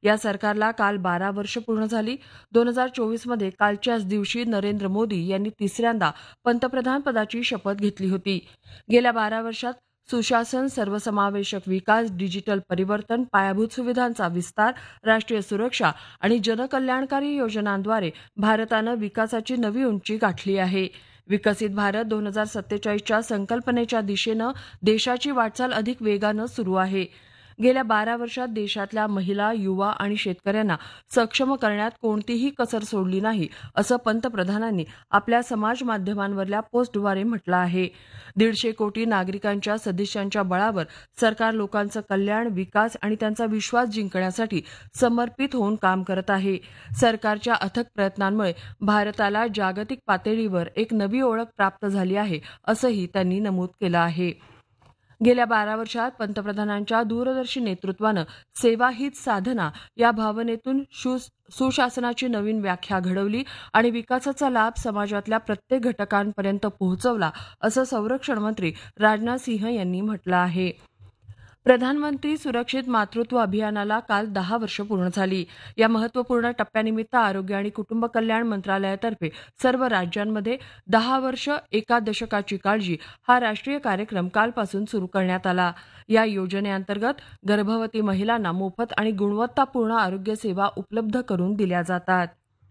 या सरकारला काल 12 वर्ष पूर्ण झाली. 2024मध्ये कालच्याच दिवशी नरेंद्र मोदी यांनी तिसऱ्यांदा पंतप्रधान पदाची शपथ घेतली होती. गेल्या 12 वर्षात सुशासन, सर्वसमावेशक विकास, डिजिटल परिवर्तन, पायाभूत सुविधांचा विस्तार, राष्ट्रीय सुरक्षा आणि जनकल्याणकारी योजनांद्वारे भारतानं विकासाची नवी उंची गाठली आहे. विकसित भारत 2047च्या संकल्पनेच्या दिशेनं देशाची वाटचाल अधिक वेगानं सुरू आहे. गेल्या 12 वर्षात देशातल्या महिला, युवा आणि शेतकऱ्यांना सक्षम करण्यात कोणतीही कसर सोडली नाही, असं पंतप्रधानांनी आपल्या समाज माध्यमांवरल्या पोस्टद्वारे म्हटलं आहे. 150 कोटी नागरिकांच्या सदिच्छांच्या बळावर सरकार लोकांचं कल्याण, विकास आणि त्यांचा विश्वास जिंकण्यासाठी समर्पित होऊन काम करत आहे. सरकारच्या अथक प्रयत्नांमुळे भारताला जागतिक पातळीवर एक नवी ओळख प्राप्त झाली आहे, असंही त्यांनी नमूद केलं आहे. गेल्या 12 वर्षात पंतप्रधानांच्या दूरदर्शी नेतृत्वानं सेवा हीच साधना या भावनेतून सुशासनाची नवीन व्याख्या घडवली आणि विकासाचा लाभ समाजातल्या प्रत्येक घटकांपर्यंत पोहोचवला, असं संरक्षण मंत्री राजनाथ सिंह यांनी म्हटलं आहे. प्रधानमंत्री सुरक्षित मातृत्व अभियानाला काल 10 वर्ष पूर्ण झाली. या महत्त्वपूर्ण टप्प्यानिमित्त आरोग्य आणि कुटुंब कल्याण मंत्रालयातर्फे सर्व राज्यांमध्ये 10 वर्ष एका दशकाची काळजी हा राष्ट्रीय कार्यक्रम कालपासून सुरू करण्यात आला. या योजनेअंतर्गत गर्भवती महिलांना मोफत आणि गुणवत्तापूर्ण आरोग्य सेवा उपलब्ध करून दिल्या जातात.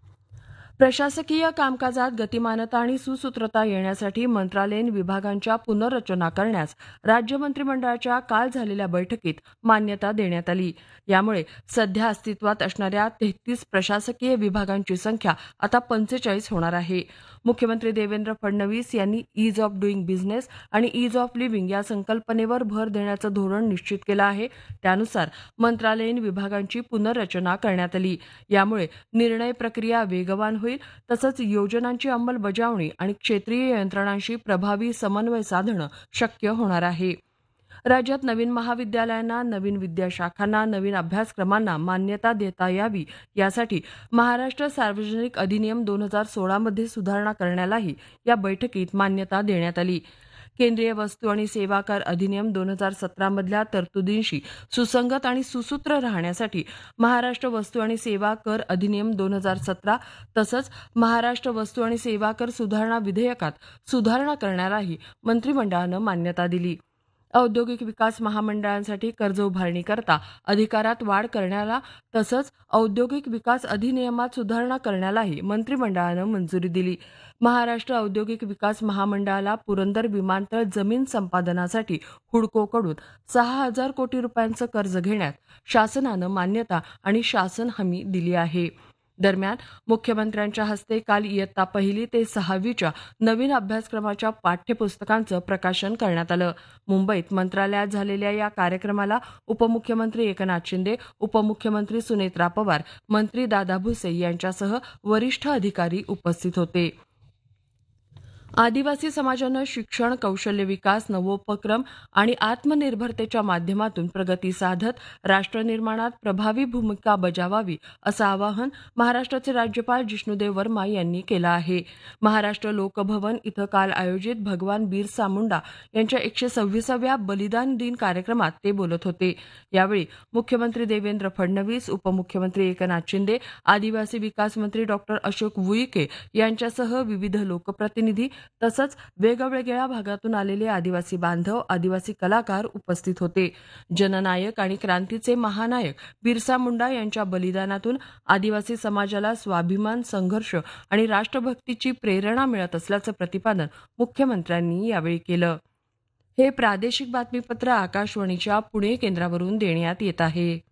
प्रशासकीय कामकाजात गतिमानता आणि सुसूत्रता येण्यासाठी मंत्रालयीन विभागांच्या पुनर्रचना करण्यास राज्य मंत्रिमंडळाच्या काल झालेल्या बैठकीत मान्यता देण्यात आली. यामुळे सध्या अस्तित्वात असणाऱ्या 33 प्रशासकीय विभागांची संख्या आता 45 होणार आहे. मुख्यमंत्री देवेंद्र फडणवीस यांनी ईज ऑफ डुईंग बिझनेस आणि ईज ऑफ लिव्हिंग या संकल्पनेवर भर देण्याचं धोरण निश्चित केलं आहे. त्यानुसार मंत्रालयीन विभागांची पुनर्रचना करण्यात आली. यामुळे निर्णय प्रक्रिया वेगवान होईल, तसंच योजनांची अंमलबजावणी आणि क्षेत्रीय यंत्रणांशी प्रभावी समन्वय साधणं शक्य होणार आहे. राज्यात नवीन महाविद्यालयांना, नवीन विद्याशाखांना, नवीन अभ्यासक्रमांना मान्यता देता यावी यासाठी महाराष्ट्र सार्वजनिक अधिनियम 2016 मध्ये सुधारणा करण्यालाही या बैठकीत मान्यता देण्यात आली. केंद्रीय वस्तू आणि सेवा कर अधिनियम 2017 मधल्या तरतुदींशी सुसंगत आणि सुसूत्र राहण्यासाठी महाराष्ट्र वस्तू आणि सेवा कर अधिनियम 2017 तसंच महाराष्ट्र वस्तू आणि सेवा कर सुधारणा विधेयकात सुधारणा करण्यालाही मंत्रिमंडळानं मान्यता दिली. औद्योगिक विकास महामंडळांसाठी कर्ज उभारणीकरता अधिकारात वाढ करण्याला तसंच औद्योगिक विकास अधिनियमात सुधारणा करण्यालाही मंत्रिमंडळानं मंजुरी दिली. महाराष्ट्र औद्योगिक विकास महामंडळाला पुरंदर विमानतळ जमीन संपादनासाठी हुडकोकडून 6,000 कोटी रुपयांचं कर्ज घेण्यात शासनानं मान्यता आणि शासन हमी दिली आहे. दरम्यान मुख्यमंत्र्यांच्या हस्ते काल इयत्ता 1 ते 6वीच्या नवीन अभ्यासक्रमाच्या पाठ्यपुस्तकांचं प्रकाशन करण्यात आलं. मुंबईत मंत्रालयात झालेल्या या कार्यक्रमाला उपमुख्यमंत्री एकनाथ शिंदे, उपमुख्यमंत्री सुनेत्रा पवार, मंत्री दादा भुसे यांच्यासह वरिष्ठ अधिकारी उपस्थित होते. आदिवासी समाजानं शिक्षण, कौशल्य विकास, नवोपक्रम आणि आत्मनिर्भरतेच्या माध्यमातून प्रगती साधत राष्ट्रनिर्माणात प्रभावी भूमिका बजावावी असं आवाहन महाराष्ट्राचे राज्यपाल जिष्णुदेव वर्मा यांनी केलं आहे. महाराष्ट्र लोकभवन इथं काल आयोजित भगवान बिरसा मुंडा यांच्या 126व्या बलिदान दिन कार्यक्रमात ते बोलत होते. यावेळी मुख्यमंत्री देवेंद्र फडणवीस, उपमुख्यमंत्री एकनाथ शिंदे, आदिवासी विकास मंत्री डॉक्टर अशोक उईके यांच्यासह विविध लोकप्रतिनिधी तसंच वेगवेगळ्या भागातून आलेले आदिवासी बांधव, आदिवासी कलाकार उपस्थित होते. जननायक आणि क्रांतीचे महानायक बिरसा मुंडा यांच्या बलिदानातून आदिवासी समाजाला स्वाभिमान, संघर्ष आणि राष्ट्रभक्तीची प्रेरणा मिळत असल्याचं प्रतिपादन मुख्यमंत्र्यांनी यावेळी केलं. हे प्रादेशिक बातमीपत्र आकाशवाणीच्या पुणे केंद्रावरून देण्यात येत आहे.